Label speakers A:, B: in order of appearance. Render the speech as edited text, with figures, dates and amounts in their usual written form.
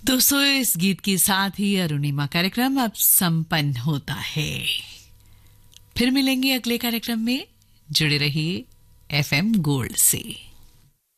A: दोस्तों, इस गीत के साथ ही अरुणिमा कार्यक्रम अब संपन्न होता है। फिर मिलेंगे अगले कार्यक्रम में। जुड़े रहिए FM गोल्ड से।